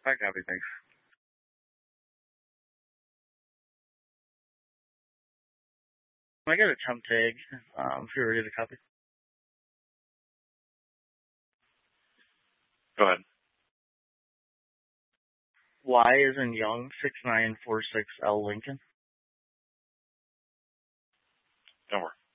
I copy, thanks. Can I get a temp tag if you're ready to copy? Go ahead. Y is in Young, 6946L Lincoln. Don't worry.